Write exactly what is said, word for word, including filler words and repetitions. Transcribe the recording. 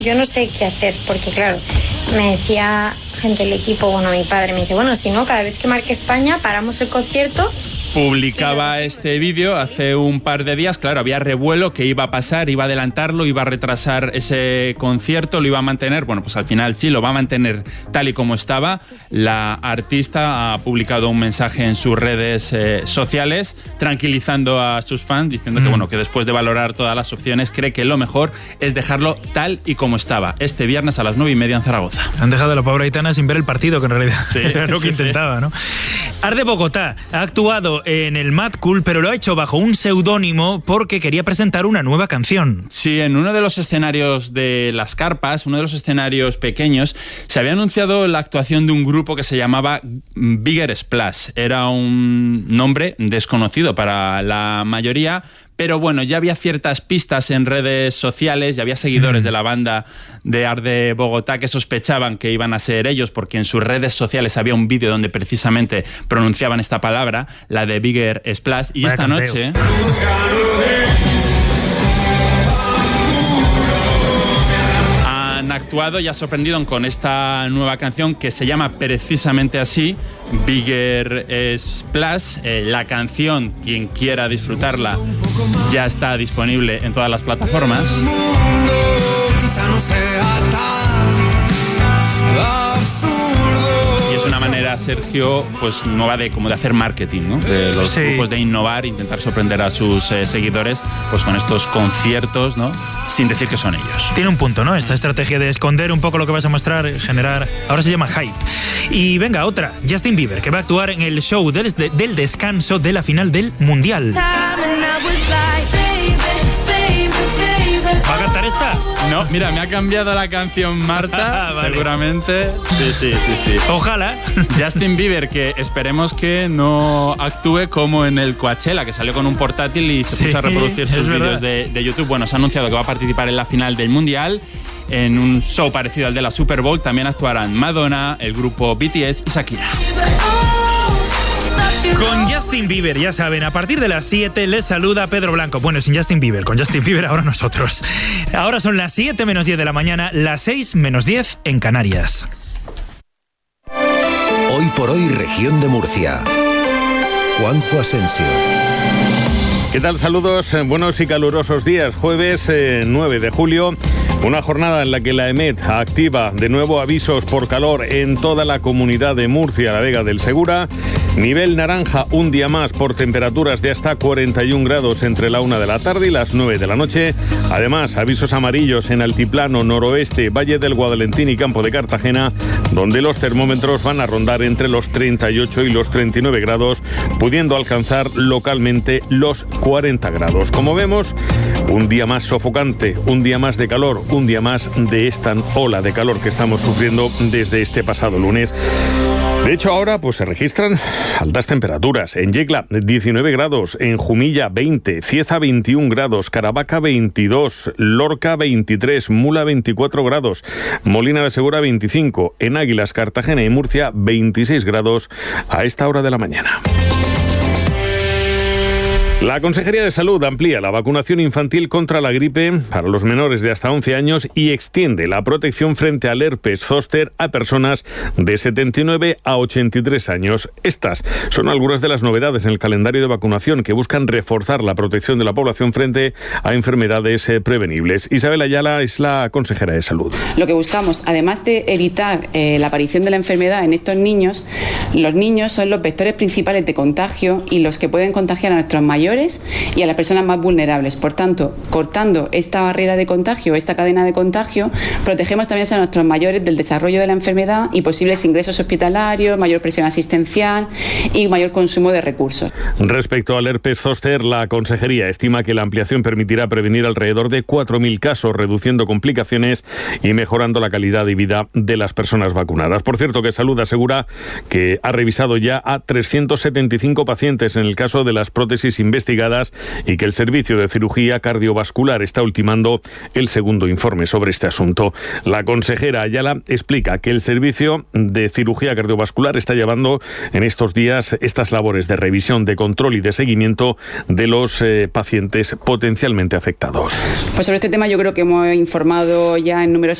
Yo no sé qué hacer, porque claro, me decía gente del equipo, bueno, mi padre me dice, bueno, si no, cada vez que marque España, paramos el concierto. Publicaba este vídeo hace un par de días, claro, había revuelo, que iba a pasar, iba a adelantarlo, iba a retrasar ese concierto, lo iba a mantener, bueno, pues al final sí, lo va a mantener tal y como estaba. La artista ha publicado un mensaje en sus redes eh, sociales, tranquilizando a sus fans, diciendo mm. que, bueno, que después de valorar todas las opciones, cree que lo mejor es dejarlo tal y como estaba, este viernes a las nueve y media en Zaragoza. Han dejado a la pobre Aitana sin ver el partido, que en realidad sí, era lo que sí, intentaba, sí. ¿no? Arde Bogotá ha actuado en el Mad Cool, pero lo ha hecho bajo un seudónimo porque quería presentar una nueva canción. Sí, en uno de los escenarios de las carpas, uno de los escenarios pequeños, se había anunciado la actuación de un grupo que se llamaba Bigger Splash. Era un nombre desconocido para la mayoría, pero bueno, ya había ciertas pistas en redes sociales, ya había seguidores mm. de la banda de Arde Bogotá que sospechaban que iban a ser ellos, porque en sus redes sociales había un vídeo donde precisamente pronunciaban esta palabra, la de Bigger Splash, y Vaya esta canteo. noche... han actuado y ha sorprendido con esta nueva canción que se llama precisamente así, Bigger Splash. Eh, la canción, quien quiera disfrutarla, ya está disponible en todas las plataformas. Y es una manera, Sergio, pues nueva de como de hacer marketing, ¿no? De los sí. grupos de innovar, intentar sorprender a sus eh, seguidores, pues con estos conciertos, ¿no? Sin decir que son ellos. Tiene un punto, ¿no? Esta estrategia de esconder un poco lo que vas a mostrar, generar... Ahora se llama hype. Y venga, otra. Justin Bieber, que va a actuar en el show del, del descanso de la final del Mundial. ¿Va a cantar esta? No, mira, me ha cambiado la canción Marta, vale. seguramente. Sí, sí, sí, sí. Ojalá. Justin Bieber, que esperemos que no actúe como en el Coachella, que salió con un portátil y se sí, puso a reproducir sus vídeos de, de YouTube. Bueno, se ha anunciado que va a participar en la final del Mundial. En un show parecido al de la Super Bowl también actuarán Madonna, el grupo B T S y Shakira. Con Justin Bieber, ya saben, a partir de las siete les saluda Pedro Blanco. Bueno, sin Justin Bieber, con Justin Bieber ahora nosotros. Ahora son las siete menos diez de la mañana, las seis menos diez en Canarias. Hoy por hoy, región de Murcia. Juanjo Asensio. ¿Qué tal? Saludos, buenos y calurosos días. Jueves eh, nueve de julio. Una jornada en la que la EMET activa de nuevo avisos por calor en toda la comunidad de Murcia, la Vega del Segura. Nivel naranja un día más por temperaturas de hasta cuarenta y un grados entre la una de la tarde y las nueve de la noche. Además, avisos amarillos en Altiplano, Noroeste, Valle del Guadalentín y Campo de Cartagena, donde los termómetros van a rondar entre los treinta y ocho y los treinta y nueve grados, pudiendo alcanzar localmente los cuarenta grados. Como vemos, un día más sofocante, un día más de calor, un día más de esta ola de calor que estamos sufriendo desde este pasado lunes. De hecho, ahora pues se registran altas temperaturas. En Yecla, diecinueve grados. En Jumilla, veinte. Cieza, veintiún grados. Caravaca, veintidós. Lorca, veintitrés. Mula, veinticuatro grados. Molina de Segura, veinticinco. En Águilas, Cartagena y Murcia, veintiséis grados a esta hora de la mañana. La Consejería de Salud amplía la vacunación infantil contra la gripe para los menores de hasta once años y extiende la protección frente al herpes zóster a personas de setenta y nueve a ochenta y tres años. Estas son algunas de las novedades en el calendario de vacunación que buscan reforzar la protección de la población frente a enfermedades eh, prevenibles. Isabel Ayala es la consejera de Salud. Lo que buscamos, además de evitar eh, la aparición de la enfermedad en estos niños, los niños son los vectores principales de contagio y los que pueden contagiar a nuestros mayores y a las personas más vulnerables. Por tanto, cortando esta barrera de contagio, esta cadena de contagio, protegemos también a nuestros mayores del desarrollo de la enfermedad y posibles ingresos hospitalarios, mayor presión asistencial y mayor consumo de recursos. Respecto al herpes zóster, la Consejería estima que la ampliación permitirá prevenir alrededor de cuatro mil casos, reduciendo complicaciones y mejorando la calidad de vida de las personas vacunadas. Por cierto, que Salud asegura que ha revisado ya a trescientos setenta y cinco pacientes en el caso de las prótesis Invesa investigadas y que el Servicio de Cirugía Cardiovascular está ultimando el segundo informe sobre este asunto. La consejera Ayala explica que el Servicio de Cirugía Cardiovascular está llevando en estos días estas labores de revisión, de control y de seguimiento de los eh, pacientes potencialmente afectados. Pues sobre este tema yo creo que hemos informado ya en numerosas